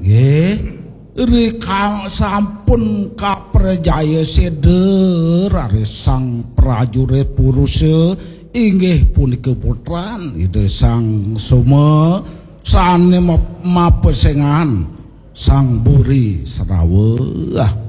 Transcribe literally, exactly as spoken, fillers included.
nggih rika sampun kaprejaya seder ari sang prajurit Purusa inggih punika putran ide sang Soma sane mapesengan sang Buri Srawa.